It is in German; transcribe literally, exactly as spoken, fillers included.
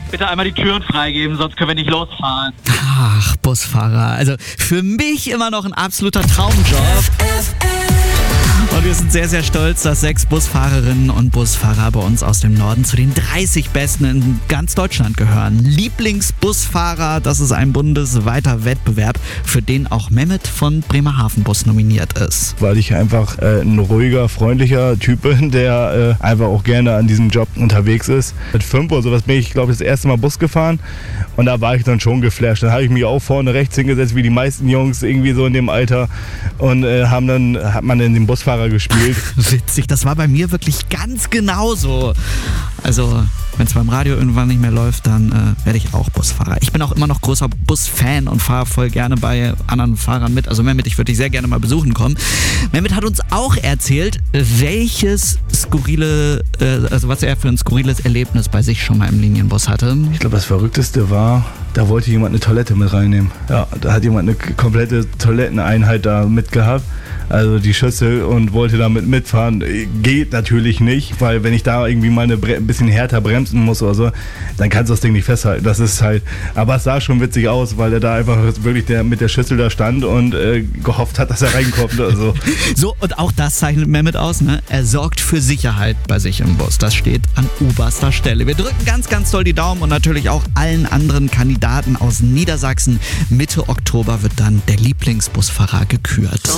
Bitte einmal die Türen freigeben, sonst können wir nicht losfahren. Ach, Busfahrer. Also für mich immer noch ein absoluter Traumjob. Und wir sind sehr, sehr stolz, dass sechs Busfahrerinnen und Busfahrer bei uns aus dem Norden zu den dreißig Besten in ganz Deutschland gehören. Lieblingsbusfahrer, das ist ein bundesweiter Wettbewerb, für den auch Mehmet von Bremerhaven Bus nominiert ist. Weil ich einfach äh, ein ruhiger, freundlicher Typ bin, der äh, einfach auch gerne an diesem Job unterwegs ist. Mit fünf oder sowas bin ich, glaube ich, das erste Mal Bus gefahren und da war ich dann schon geflasht. Dann habe ich mich auch vorne rechts hingesetzt, wie die meisten Jungs irgendwie so in dem Alter und äh, haben dann, hat man in den Busfahrer gespielt. Witzig, das war bei mir wirklich ganz genauso. Also, wenn es beim Radio irgendwann nicht mehr läuft, dann äh, werde ich auch Busfahrer. Ich bin auch immer noch großer Busfan und fahre voll gerne bei anderen Fahrern mit. Also Mehmet, ich würde dich sehr gerne mal besuchen kommen. Mehmet hat uns auch erzählt, welches skurrile, äh, also was er für ein skurriles Erlebnis bei sich schon mal im Linienbus hatte. Ich glaube, das Verrückteste war, da wollte jemand eine Toilette mit reinnehmen. Ja, da hat jemand eine komplette Toiletteneinheit da mitgehabt. Also die Schüssel und wollte damit mitfahren. Geht natürlich nicht, weil wenn ich da irgendwie mal eine Bre- ein bisschen härter bremsen muss oder so, dann kannst du das Ding nicht festhalten. Das ist halt, aber es sah schon witzig aus, weil er da einfach wirklich der, mit der Schüssel da stand und äh, gehofft hat, dass er reinkommt. Also. So, und auch das zeichnet Mehmet aus, ne? Er sorgt für Sicherheit bei sich im Bus. Das steht an oberster Stelle. Wir drücken ganz, ganz doll die Daumen und natürlich auch allen anderen Kandidaten aus Niedersachsen. Mitte Oktober wird dann der Lieblingsbusfahrer gekürt.